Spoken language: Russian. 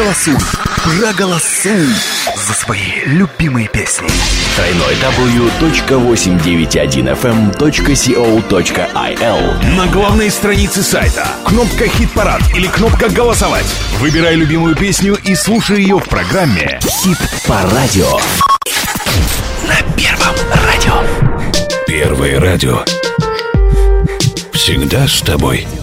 Проголосуй за свои любимые песни. www.891fm.co.il. На главной странице сайта кнопка «Хит-парад» или кнопка «Голосовать». Выбирай любимую песню и слушай ее в программе Хит по радио. На Первом радио. Первое радио. Всегда с тобой.